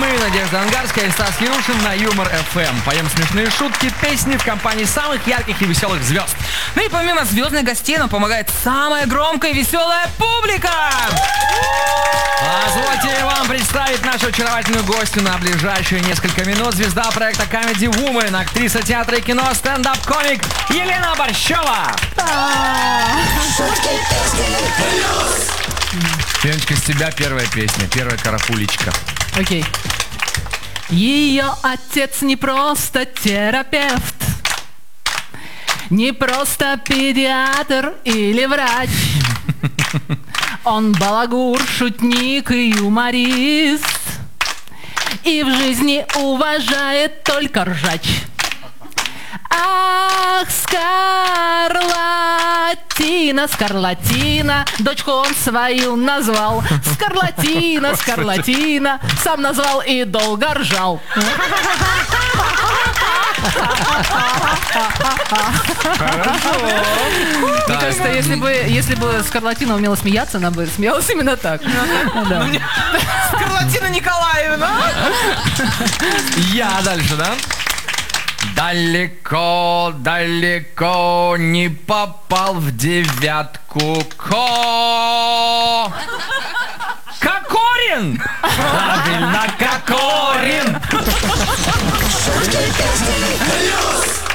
Мы, Надежда Ангарская и Стас Ярушин на Юмор ФМ. Поем смешные шутки, песни в компании самых ярких и веселых звезд. Ну и помимо звездных гостей нам помогает самая громкая и веселая публика. Позвольте вам представить нашу очаровательную гостью на ближайшие несколько минут. Звезда проекта Comedy Woman, актриса театра и кино, стендап-комик Елена Борщева. Леночка, с тебя первая песня, первая карапулечка. Окей. Ее отец не просто терапевт, не просто педиатр или врач. Он балагур, шутник и юморист, и в жизни уважает только ржач. Ах, Скарлатина, Скарлатина, дочку он свою назвал. Скарлатина, Скарлатина, сам назвал и долго ржал. Мне кажется, если бы Скарлатина умела смеяться, она бы смеялась именно так. Скарлатина Николаевна. Я дальше, да? Далеко, далеко не попал в девятку. Кокорин! Правильно, Кокорин!